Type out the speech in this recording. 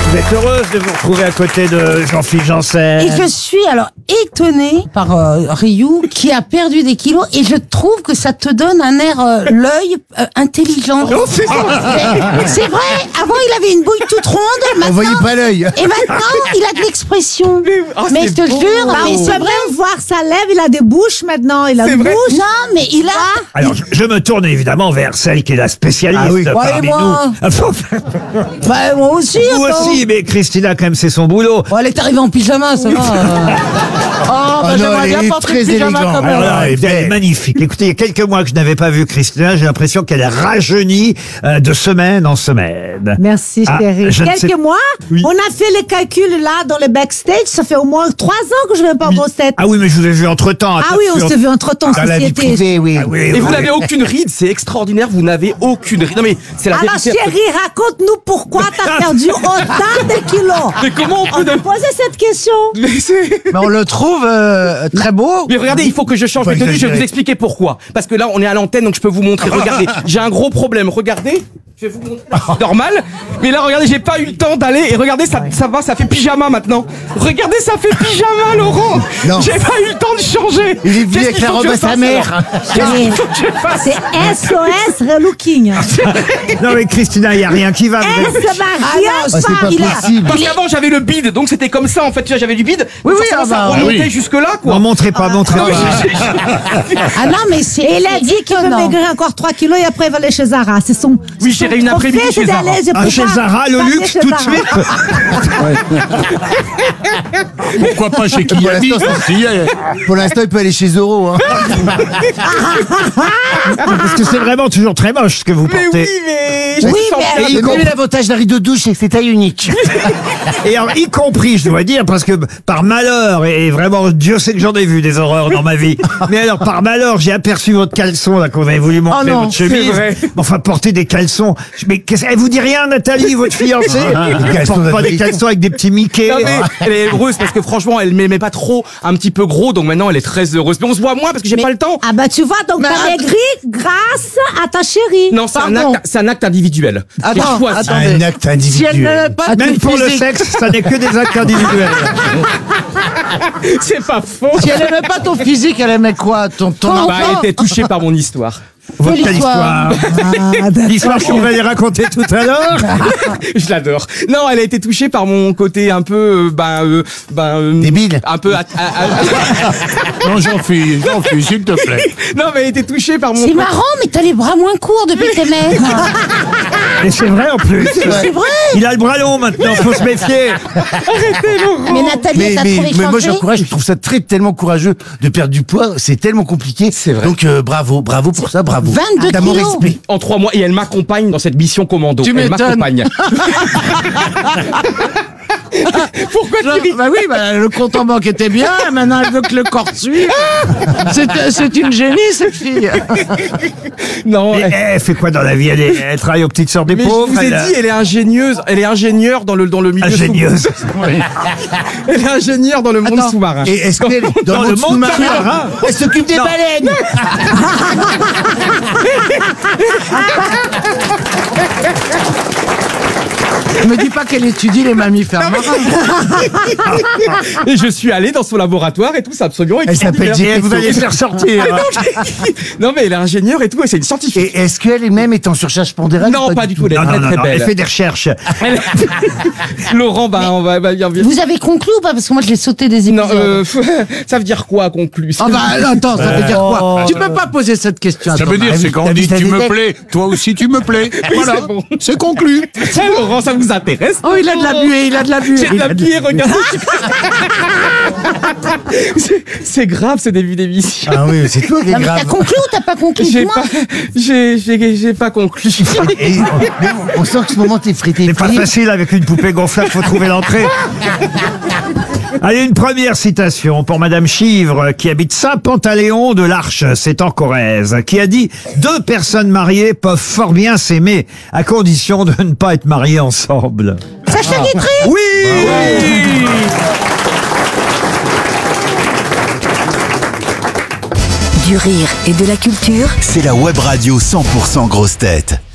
Vous êtes heureuse de vous retrouver à côté de Jean-Philippe Janssen. Et je suis alors étonnée par Ryu qui a perdu des kilos et je trouve que ça te donne un air l'œil intelligent. Oh, c'est C'est vrai, avant il avait une bouille toute ronde, On maintenant, voyait pas l'œil. et maintenant il a de l'expression. Mais je te jure, mais On c'est peut vrai. même voir sa lèvre, il a des bouches maintenant, il a C'est une vrai. bouche. Non, mais il a. Alors, je me tourne évidemment vers celle qui est la spécialiste Ah oui. Ouais, parmi moi. nous. Bah, moi aussi. Vous attends. aussi, mais Christina, quand même, c'est son boulot. Bon, elle est arrivée en pyjama, ça va. Oh, bah, non, j'aimerais elle bien est porter très le pyjama élégante. comme Alors elle. là, elle est magnifique. Écoutez, il y a quelques mois que je n'avais pas vu Christina, j'ai l'impression qu'elle est rajeunie de semaine en semaine. Merci Ah, chérie. je ne sais- Quelques mois, Oui. on a fait les calculs là dans le backstage, ça fait au moins 3 ans que je ne vais pas en grosse tête. Ah oui, mais je vous ai vu entre-temps. Ah oui, on s'est vu entre temps, Dans la vie société. privée, oui. Ah oui, Et vous n'avez aucune ride, c'est extraordinaire, vous n'avez aucune ride. Non mais c'est la Alors vérité. chérie, raconte-nous pourquoi t'as perdu autant de kilos. Mais comment on On peut... peut poser cette question. Mais c'est... Mais on le trouve très beau. Mais regardez, il faut que je change Faut de tenue, je vais exagérer. vous expliquer pourquoi. Parce que là, on est à l'antenne, donc je peux vous montrer. Regardez, j'ai un gros problème, regardez. Je vais vous montrer. C'est normal. Mais là, regardez, j'ai pas eu le temps d'aller. Et regardez, ça va, ça fait pyjama maintenant. Regardez, ça fait pyjama, Laurent. Non. J'ai pas eu le temps de changer. Il est venu Qu'est-ce avec qu'il la faut que robe je à sa fasse, mère. alors Qu'est-ce qu'il faut que je fasse C'est SOS relooking. Non mais Christina, il n'y a rien qui va. vous Eh, êtes- ça va Ah rien non, c'est pas il a- possible. Parce qu'avant, j'avais le bide, donc c'était comme ça, en fait. Tu vois, j'avais du bide. Oui, donc oui, forcément, ah ça bah, remontait oui. jusque-là, quoi. Non, montrez pas, montrez pas. Ah non, mais c'est. Et il a dit qu'il veut étonnant. maigrir encore 3 kilos et après il va aller chez Zara. C'est son. Oui, j'irai une après-midi chez Zara. Ah, chez Zara, le luxe, tout de suite. Pourquoi pas chez Kiabi aussi, Pour l'instant, il peut aller chez Zoro. Hein. Parce que c'est vraiment toujours très moche ce que vous Mais portez. oui, mais... Oui, je sens mais bien. Et il connaît l'avantage d'un rideau de douche, c'est que c'est taille unique. Et alors, y compris, je dois dire, parce que par malheur, et vraiment, Dieu sait que j'en ai vu des horreurs dans ma vie. Mais alors, par malheur, j'ai aperçu votre caleçon, là, qu'on avait voulu montrer, Oh non, votre chemise. c'est vrai. Enfin, porter des caleçons. Mais elle vous dit rien, Nathalie, votre fiancée? Elle caleçons porte pas des d'Amérique. caleçons avec des petits Mickey. Non, mais elle est heureuse parce que franchement, elle m'aimait pas trop, un petit peu gros, donc maintenant elle est très heureuse. Mais on se voit moins parce que j'ai pas le temps. Ah bah tu vois, donc t'as maigri grâce à ta chérie. Non, c'est un acte individuel. Attends, J'ai choisi. attendez. Un acte Si elle individuel. n'avait pas Même ton pour le physique, sexe, ça n'est que des actes individuels. C'est pas faux. si elle n'aimait pas ton physique, elle aimait quoi? Ton Bah, enfant? elle était touchée par mon histoire. Votre Quelle histoire. L'histoire qu'on va les raconter tout à l'heure. Je l'adore. Non, elle a été touchée par mon côté un peu, Débile. un peu. Non, j'enfuis, s'il te plaît. Non, mais elle a été touchée par mon. C'est marrant, mais t'as les bras moins courts depuis que t'es maigre. Et c'est vrai en plus. C'est vrai. Il a le bras long maintenant, faut se méfier. Mais Nathalie, Mais, t'as mais, trouvé mais moi, changé. j'encourage, je trouve ça tellement courageux de perdre du poids. C'est tellement compliqué. C'est vrai. Donc, bravo pour ça, bravo. 22 T'as mon kilos. respect. En 3 mois, et elle m'accompagne dans cette mission commando. Tu Elle m'étonnes. m'accompagne. Pourquoi tu ris? Bah oui, bah, le compte en banque était bien, maintenant elle veut que le corps suive. C'est une génie, cette fille. Non. Et elle fait quoi dans la vie? Elle travaille aux petites sœurs des Mais pauvres. je vous ai dit, elle est ingénieuse. Elle est ingénieure dans le milieu Ingénieuse. sous-marin. Elle est ingénieure dans le monde Attends. sous-marin. Et est-ce qu'elle, dans le monde sous-marin, sous-marin, elle s'occupe des baleines? Me dis pas qu'elle étudie les mammifères marins. Et je suis allé dans son laboratoire et tout, c'est absolument Elle s'appelle extraordinaire. Et vous allez faire sortir. Non, mais elle est ingénieure et tout, et c'est une scientifique. Et est-ce qu'elle elle-même est en surcharge pondérale? Non, pas du tout, elle est Non, très non, très non, belle. elle fait des recherches. Laurent, on va bien. Vous avez conclu ou pas? Parce que moi, je l'ai sauté des Non, épisodes. ça veut dire quoi, conclu? Ah bah attends, ça veut dire quoi? Tu peux pas poser cette question. Ça veut dire, c'est quand on dit tu me plais, toi aussi tu me plais. Voilà, c'est bon. c'est conclu. Ça, Laurent, ça vous intéresse? Oh, il a de la buée, il a de la buée. J'ai de la bière, regardez. C'est grave ce début d'émission. Ah oui, c'est toi qui est Non, mais t'as grave. conclu ou t'as pas conclu? J'ai Dis-moi. pas, j'ai pas conclu. Et on sent que ce moment t'es frité. C'est pas facile avec une poupée gonflable, faut trouver l'entrée. Allez, une première citation pour Madame Chivre, qui habite Saint-Pantaléon de l'Arche, c'est en Corrèze, qui a dit « Deux personnes mariées peuvent fort bien s'aimer, à condition de ne pas être mariées ensemble. » Sacha Guitry. Oui, Du rire et de la culture. C'est la web radio 100% grosse tête.